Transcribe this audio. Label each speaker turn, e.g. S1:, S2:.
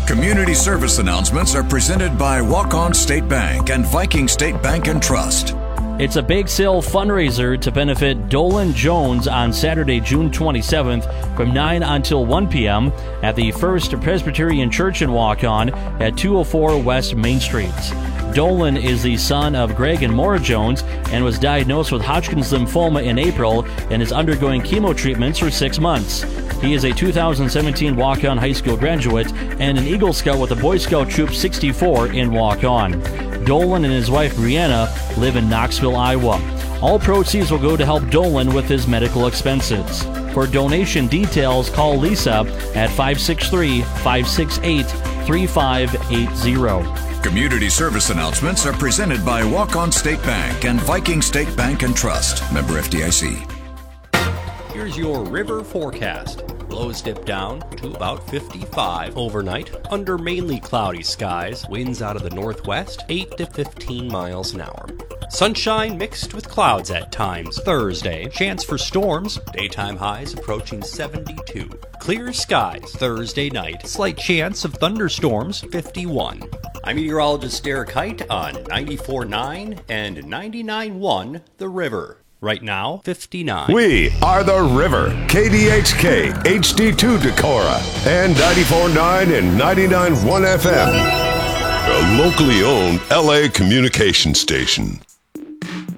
S1: Community service announcements are presented by Walk-On State Bank and Viking State Bank and Trust.
S2: It's a bake sale fundraiser to benefit Dolan Jones on Saturday, June 27th from 9 until 1 p.m. at the First Presbyterian Church in Waukon at 204 West Main Street. Dolan is the son of Greg and Maura Jones and was diagnosed with Hodgkin's lymphoma in April and is undergoing chemo treatments for 6 months. He is a 2017 Waukon High School graduate and an Eagle Scout with the Boy Scout Troop 64 in Waukon. Dolan and his wife Brianna live in Knoxville, Iowa. All proceeds will go to help Dolan with his medical expenses. For donation details, call Lisa at 563-568-3580.
S1: Community service announcements are presented by Walk-On State Bank and Viking State Bank and Trust. Member FDIC.
S3: Here's your river forecast. Lows dip down to about 55 overnight under mainly cloudy skies. Winds out of the northwest 8 to 15 miles an hour. Sunshine mixed with clouds at times. Thursday, chance for storms. Daytime highs approaching 72. Clear skies Thursday night. Slight chance of thunderstorms 51. I'm meteorologist Derek Height on 94.9 and 99.1 The River. Right now, 59.
S4: We are The River, KDHK, HD2 Decorah, and 94.9 and 99.1 FM. A locally owned LA communication station.